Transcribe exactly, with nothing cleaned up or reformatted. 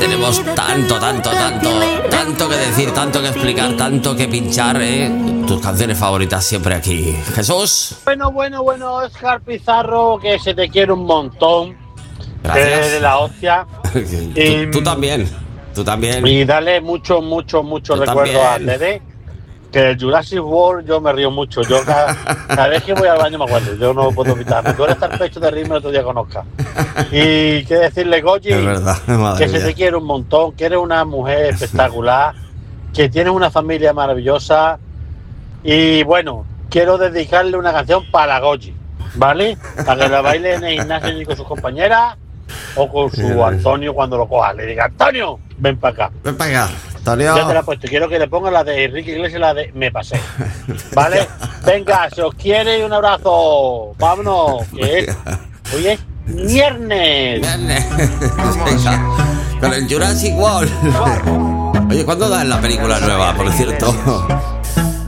tenemos tanto, tanto, tanto, tanto que decir, tanto que explicar, tanto que pinchar, ¿eh? Tus canciones favoritas siempre aquí. Jesús. Bueno, bueno, bueno, Óscar Pizarro, que se te quiere un montón. Gracias. De la hostia. y, tú, tú también, tú también. Y dale mucho, mucho, mucho Tú recuerdo también. a Dede. Que el Jurassic World yo me río mucho. Yo cada, cada vez que voy al baño me acuerdo. Yo no puedo evitarme. Tú eres el pecho de ritmo el otro día conozca. Y qué decirle, Goyi, Es verdad, madre que se mía. te quiere un montón, que eres una mujer espectacular, que tienes una familia maravillosa. Y bueno, quiero dedicarle una canción para Goyi, ¿vale? Para que la baile en el gimnasio y con sus compañeras o con su Antonio cuando lo coja. Le diga, Antonio, ven para acá. Ven para acá, Antonio. Ya te la he puesto. Quiero que le ponga la de Enrique Iglesias, la de Me Pasé. ¿Vale? Venga, se os quiere y un abrazo. Vámonos. Que es, hoy es viernes. Venga, con el Jurassic World. Oye, ¿cuándo dan la película nueva, por cierto?